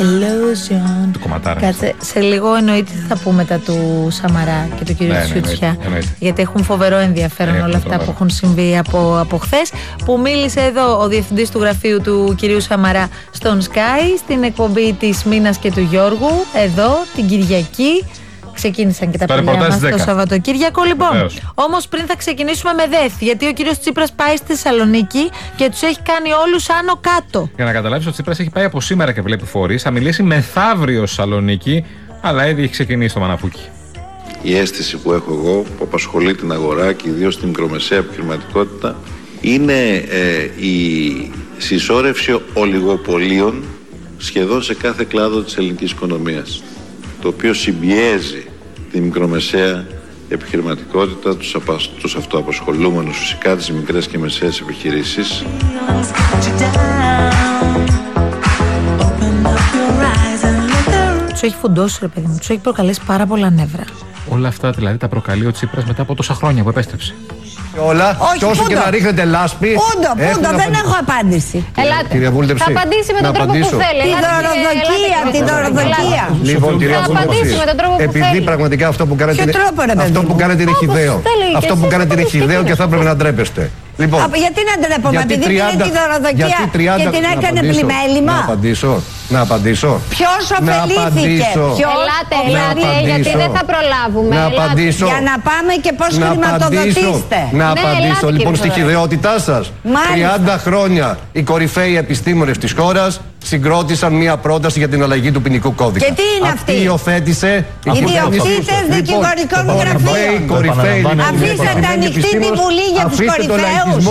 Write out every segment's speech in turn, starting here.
Illusion. Το κομματάρα. Κάτσε, σε λίγο εννοείται τι θα πούμε μετά του Σαμαρά και του κυρίου Σιούτσια. Γιατί έχουν φοβερό ενδιαφέρον όλα αυτά που έχουν συμβεί από χθες. Που μίλησε εδώ ο διευθυντής του γραφείου του κυρίου Σαμαρά στον Sky, στην εκπομπή της Μίνας και του Γιώργου, εδώ την Κυριακή. Ξεκίνησαν και τα παιδιά μας το Σαββατοκύριακο. Λοιπόν, όμως πριν θα ξεκινήσουμε με ΔΕΘ, γιατί ο κύριος Τσίπρας πάει στη Θεσσαλονίκη και τους έχει κάνει όλους άνω κάτω. Για να καταλάβεις, ο Τσίπρας έχει πάει από σήμερα και βλέπει φορείς. Θα μιλήσει μεθαύριο στη Θεσσαλονίκη, αλλά ήδη έχει ξεκινήσει το μαναφούκι. Η αίσθηση που έχω εγώ, που απασχολεί την αγορά και ιδίως την μικρομεσαία επιχειρηματικότητα, είναι η συσσόρευση ολιγοπολίων σχεδόν σε κάθε κλάδο της ελληνικής οικονομίας, το οποίο συμπιέζει τη μικρομεσαία επιχειρηματικότητα, τους αυτοαπασχολούμενους, φυσικά τις μικρές και μεσαίες επιχειρήσεις. Τους έχει φουντώσει, ρε παιδί μου, τους έχει προκαλέσει πάρα πολλά νεύρα. Όλα αυτά δηλαδή τα προκαλεί ο Τσίπρας μετά από τόσα χρόνια που επέστρεψε. Όλα, και όσο και να ρίχνετε λάσπη. Πούντο, δεν έχω απάντηση. Ελάτε. Θα απαντήσει με τον τρόπο που θέλει. Την δωροδοκία. Λοιπόν, κυρία Βούλτεψη, επειδή πραγματικά αυτό που κάνετε είναι χυδαίο. Αυτό που κάνετε είναι χυδαίο και θα έπρεπε να ντρέπεστε. Λοιπόν, γιατί να ντρέπομαι, επειδή πήρε τη δωροδοκία και την έκανε πλημέλημα. Να απαντήσω. Ποιος ωφελήθηκε? Ελάτε, γιατί δεν θα προλάβουμε. Να απαντήσω. Για να πάμε και πώς χρηματοδοτήστε. Να απαντήσω λοιπόν στη χυδαιότητά σας. 30 χρόνια οι κορυφαίοι επιστήμονες της χώρας συγκρότησαν μία πρόταση για την αλλαγή του ποινικού κώδικα. Και τι είναι αυτή? Υιοθέτησε οι διοκτήτες δικηγορικών γραφείων. Αφήσατε ανοιχτή τη Βουλή για τους κορυφαίους.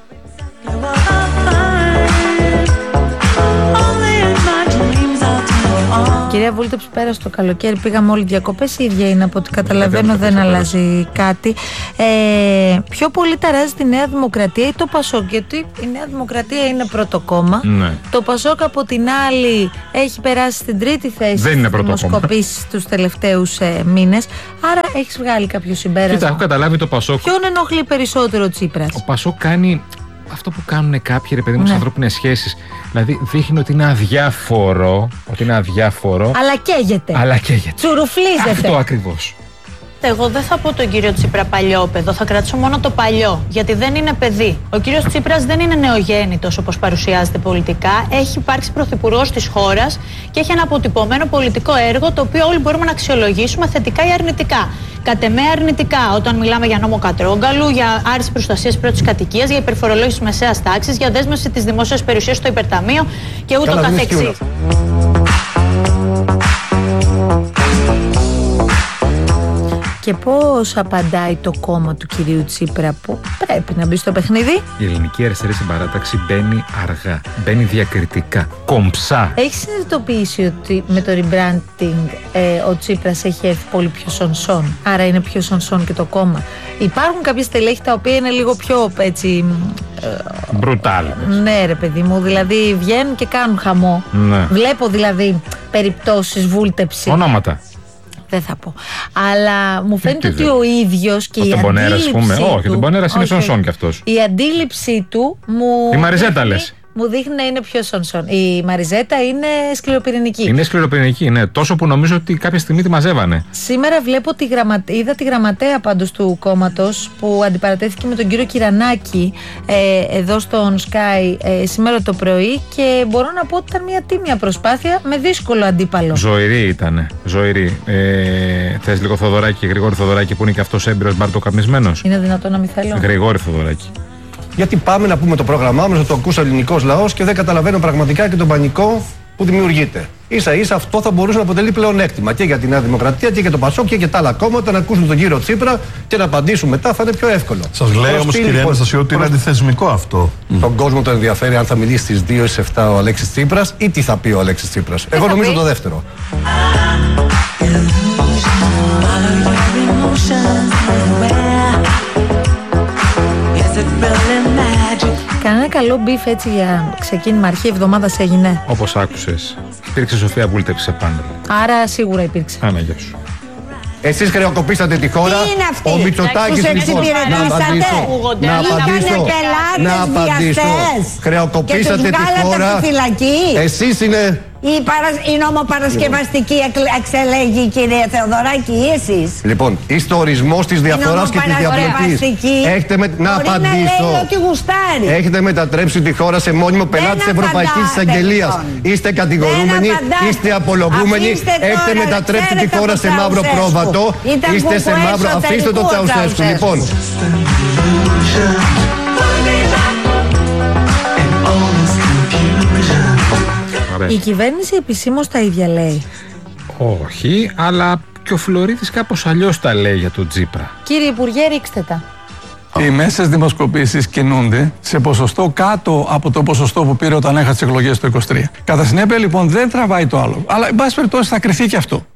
Κυρία Βούλτεψη, πέρασε το καλοκαίρι, πήγαμε όλοι διακοπές, η ίδια είναι από ό,τι καταλαβαίνω, δεν αλλάζει κάτι. Πιο πολύ ταράζει τη Νέα Δημοκρατία ή το Πασόκ, γιατί η Νέα Δημοκρατία είναι πρώτο κόμμα. Ναι. Το Πασόκ από την άλλη έχει περάσει στην τρίτη θέση στις δημοσκοπήσεις τους τελευταίους μήνες. Άρα έχεις βγάλει κάποιο συμπέρασμα? Κοίτα, έχω καταλάβει το Πασόκ. Ποιον ενοχλεί περισσότερο ο Τσίπρας? Ο Πασόκ κάνει αυτό που κάνουν κάποιοι, ρε παιδί μου, στις ανθρώπινες σχέσεις. Δηλαδή δείχνει ότι είναι αδιάφορο. Αλλά καίγεται. Τσουρουφλίζεται. Αυτό ακριβώς. Εγώ δεν θα πω τον κύριο Τσίπρα παλιόπαιδο, θα κρατήσω μόνο το παλιό, γιατί δεν είναι παιδί. Ο κύριος Τσίπρας δεν είναι νεογέννητος όπως παρουσιάζεται πολιτικά. Έχει υπάρξει πρωθυπουργός της χώρας και έχει ένα αποτυπωμένο πολιτικό έργο, το οποίο όλοι μπορούμε να αξιολογήσουμε θετικά ή αρνητικά. Κατ' εμέ αρνητικά, όταν μιλάμε για νόμο Κατρόγκαλου, για άρση προστασίας πρώτης κατοικίας, για υπερφορολόγηση της μεσαίας τάξης, για δέσμευση της δημόσιας περιουσίας στο υπερταμείο και ούτω καθεξής. Και πώς απαντάει το κόμμα του κυρίου Τσίπρα που πρέπει να μπει στο παιχνίδι? Η ελληνική αριστερή συμπαράταξη μπαίνει αργά, μπαίνει διακριτικά, κομψά. Έχει συνειδητοποιήσει ότι με το rebranding ο Τσίπρας έχει έρθει πολύ πιο σονσόν? Άρα είναι πιο σονσόν και το κόμμα. Υπάρχουν κάποια στελέχη τα οποία είναι λίγο πιο έτσι... μπρουτάλ. Ναι ρε παιδί μου, δηλαδή βγαίνουν και κάνουν χαμό. Ναι. Βλέπω δηλαδή περιπτώσεις Βούλτεψη. Ονόματα. Δεν θα πω. Αλλά μου φαίνεται ότι ο ίδιος και η αντίληψή του... Όχι, τον Πονέρας είναι σονσόν κι αυτός. Η αντίληψή του μου... Η Μαριζέτα λες. Μου δείχνει να είναι πιο σονσόν. Η Μαριζέτα είναι σκληροπυρηνική. Είναι σκληροπυρηνική, ναι. Τόσο που νομίζω ότι κάποια στιγμή τη μαζεύανε. Σήμερα βλέπω είδα τη γραμματέα πάντως του κόμματος που αντιπαρατέθηκε με τον κύριο Κυρανάκη εδώ στον Sky σήμερα το πρωί και μπορώ να πω ότι ήταν μια τίμια προσπάθεια με δύσκολο αντίπαλο. Ζωηρή ήτανε. Ζωηρή. Θες λίγο Θοδωράκη, Γρηγόρη Θοδωράκη που είναι και αυτός έμπειρος μπαρτοκαμισμένος? Είναι δυνατόν να μην θέλω? Γρηγόρη Θοδωράκη. Γιατί πάμε να πούμε το πρόγραμμά μας, να το ακούσει ο ελληνικός λαός και δεν καταλαβαίνω πραγματικά και τον πανικό που δημιουργείται. Ίσα-ίσα αυτό θα μπορούσε να αποτελεί πλεονέκτημα και για τη Νέα Δημοκρατία και για το Πασόκ και για τα άλλα κόμματα να ακούσουν τον κύριο Τσίπρα και να απαντήσουν μετά, θα είναι πιο εύκολο. Σας λέει όμως, κύριε Αναστασίου, ότι είναι αντιθεσμικό αυτό. Τον κόσμο τον ενδιαφέρει αν θα μιλήσει στις 2 ή στις 7 ο Αλέξης Τσίπρας ή τι θα πει ο Αλέξης Τσίπρας. Εγώ νομίζω το δεύτερο. Κανένα καλό μπιφ έτσι για ξεκίνημα αρχή εβδομάδας έγινε? Όπως άκουσες, υπήρξε Σοφία Βούλτεψη σε πάνελ. Άρα σίγουρα υπήρξε. Γεια σου. Εσείς χρεοκοπήσατε τη χώρα. Τι είναι αυτή? Ο Μητσοτάκης λοιπόν. Να απαντήσω. Χρεοκοπήσατε τη χώρα. Εσείς είναι Η νομοπαρασκευαστική εξελέγει, κύριε Θεοδωράκη, ή εσείς? Λοιπόν, είστε ο ορισμός της διαφοράς και της διαπλοκής. Έχετε να απαντήσω. Έχετε μετατρέψει τη χώρα σε μόνιμο πελάτη της Ευρωπαϊκής Εισαγγελίας. Είστε κατηγορούμενοι, είστε απολογούμενοι. Έχετε μετατρέψει τη χώρα σε μαύρο πρόβατο. Είστε σε μαύρο. Αφήστε το Τσαουσέσκου. Λοιπόν. Η κυβέρνηση επισήμως τα ίδια λέει? Όχι, αλλά και ο Φλωρίδης κάπως αλλιώς τα λέει για τον Τσίπρα. Κύριε Υπουργέ, ρίξτε τα. Οι μέσες δημοσκοπήσεις κινούνται σε ποσοστό κάτω από το ποσοστό που πήρε όταν έχασε τις εκλογές το 2023. Κατά συνέπεια, λοιπόν, δεν τραβάει το άλλο. Αλλά, εν πάση περιπτώσει, θα κρυφτεί και αυτό.